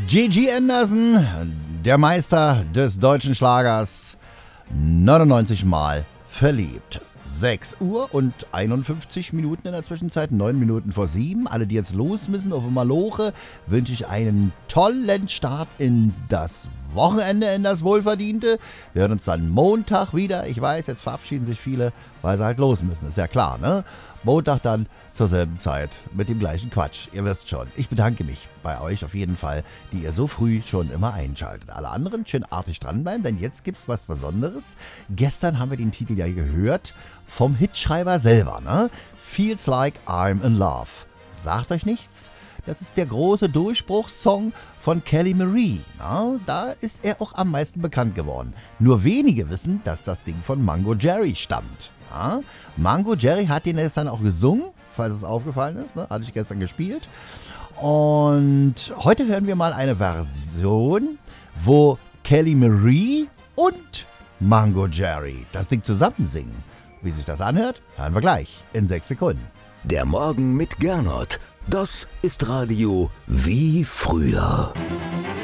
Gigi Anderson, der Meister des deutschen Schlagers, 99 Mal verliebt. 6 Uhr und 51 Minuten in der Zwischenzeit, 9 Minuten vor 7. Alle, die jetzt los müssen auf Maloche, wünsche ich einen tollen Start in das Wochenende, in das Wohlverdiente. Wir hören uns dann Montag wieder. Ich weiß, jetzt verabschieden sich viele, weil sie halt los müssen. Ist ja klar, ne? Montag dann zur selben Zeit mit dem gleichen Quatsch. Ihr wisst schon. Ich bedanke mich bei euch auf jeden Fall, die ihr so früh schon immer einschaltet. Alle anderen schön artig dranbleiben, denn jetzt gibt's was Besonderes. Gestern haben wir den Titel ja gehört vom Hitschreiber selber, ne? Feels Like I'm in Love. Sagt euch nichts? Das ist der große Durchbruchssong von Kelly Marie. Na, da ist er auch am meisten bekannt geworden. Nur wenige wissen, dass das Ding von Mango Jerry stammt. Ja? Mango Jerry hat den jetzt dann auch gesungen, falls es aufgefallen ist. Ne? Hatte ich gestern gespielt. Und heute hören wir mal eine Version, wo Kelly Marie und Mango Jerry das Ding zusammen singen. Wie sich das anhört, hören wir gleich in 6 Sekunden. Der Morgen mit Gernot. Das ist Radio wie früher.